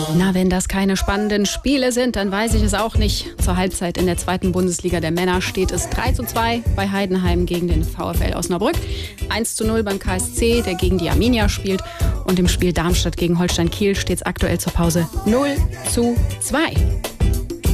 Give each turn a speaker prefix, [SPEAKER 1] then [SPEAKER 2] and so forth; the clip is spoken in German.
[SPEAKER 1] Na, wenn das keine spannenden Spiele sind, dann weiß ich es auch nicht. Zur Halbzeit in der 2. Bundesliga der Männer steht es 3:2 bei Heidenheim gegen den VfL Osnabrück, 1:0 beim KSC, der gegen die Arminia spielt, und im Spiel Darmstadt gegen Holstein Kiel steht es aktuell zur Pause 0:2.